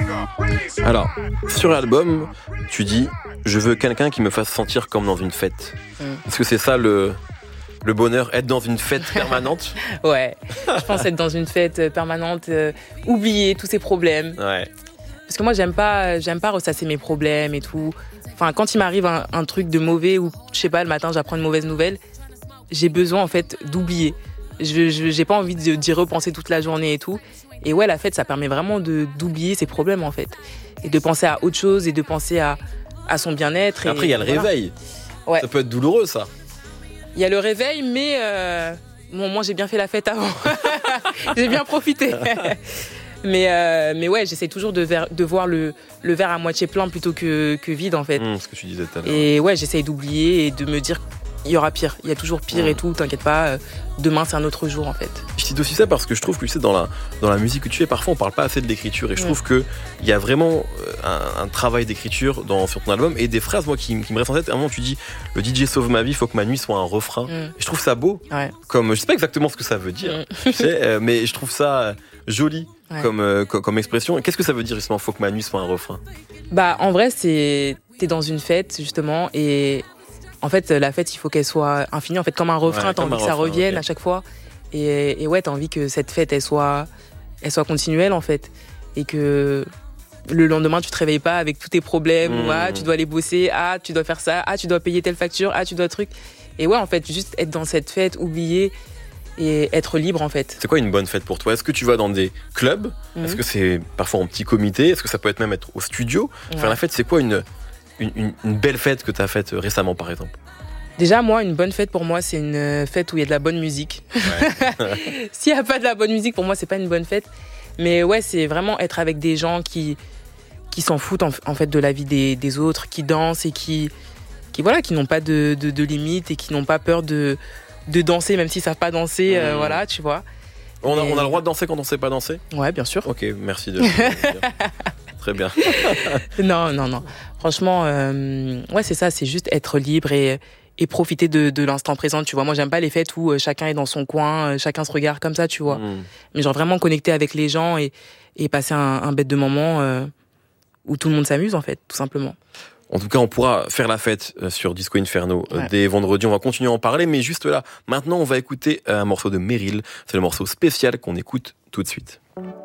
Alors, sur l'album, tu dis « Je veux quelqu'un qui me fasse sentir comme dans une fête ». Est-ce que c'est ça le bonheur, être dans une fête permanente? Ouais, je pense être dans une fête permanente, oublier tous ces problèmes. Ouais. Parce que moi, j'aime pas ressasser mes problèmes et tout. Enfin, quand il m'arrive un truc de mauvais ou, je sais pas, le matin, j'apprends une mauvaise nouvelle, j'ai besoin, en fait, d'oublier. J'ai pas envie d'y repenser toute la journée et tout. Et ouais, la fête, ça permet vraiment d'oublier ses problèmes, en fait. Et de penser à autre chose et de penser à son bien-être. Après, il y a le réveil. Ouais. Ça peut être douloureux, ça. Il y a le réveil, mais bon, moi, j'ai bien fait la fête avant. J'ai bien profité. Mais ouais, j'essaie toujours de voir le verre à moitié plein plutôt que vide, en fait. Ce que tu disais tout à l'heure. Et ouais, j'essaie d'oublier et de me dire il y aura pire. Il y a toujours pire et tout, t'inquiète pas. Demain, c'est un autre jour, en fait. Je cite aussi ça parce que je trouve que, tu sais, dans la musique que tu fais, parfois, on parle pas assez de l'écriture. Et je trouve qu'il y a vraiment un travail d'écriture sur ton album. Et des phrases, moi, qui me restent en tête. À un moment, tu dis « Le DJ sauve ma vie, faut que ma nuit soit un refrain ». Et je trouve ça beau. Ouais. Comme, je sais pas exactement ce que ça veut dire, tu sais, mais je trouve ça joli comme expression. Et qu'est-ce que ça veut dire, justement, faut que ma nuit soit un refrain? Bah, en vrai, t'es dans une fête, justement, et en fait, la fête, il faut qu'elle soit infinie. En fait, comme un refrain, t'as envie que ça revienne à chaque fois. Et ouais, t'as envie que cette fête, elle soit continuelle, en fait. Et que le lendemain, tu te réveilles pas avec tous tes problèmes. Ou, tu dois aller bosser. Tu dois faire ça. Tu dois payer telle facture. Tu dois truc. Et ouais, en fait, juste être dans cette fête, oublier et être libre, en fait. C'est quoi une bonne fête pour toi? Est-ce que tu vas dans des clubs? Est-ce que c'est parfois en petit comité? Est-ce que ça peut être même être au studio? Faire la fête, c'est quoi une belle fête que tu as faite récemment, par exemple? Déjà, moi, une bonne fête pour moi, c'est une fête où il y a de la bonne musique. Ouais. S'il n'y a pas de la bonne musique, pour moi, c'est pas une bonne fête. Mais ouais, c'est vraiment être avec des gens qui s'en foutent en fait de la vie des autres, qui dansent et qui n'ont pas de limites et qui n'ont pas peur de danser, même s'ils savent pas danser, voilà, tu vois. On a le droit de danser quand on sait pas danser? Ouais, bien sûr. Ok, merci de le dire. Très bien. Non. Franchement, ouais, c'est ça, c'est juste être libre et profiter de l'instant présent, tu vois. Moi, j'aime pas les fêtes où chacun est dans son coin, chacun se regarde comme ça, tu vois. Mais genre vraiment connecter avec les gens et passer un bête de moment où tout le monde s'amuse, en fait, tout simplement. En tout cas, on pourra faire la fête sur Disco Inferno dès vendredi. On va continuer à en parler, mais juste là, maintenant, on va écouter un morceau de Meryl. C'est le morceau spécial qu'on écoute tout de suite.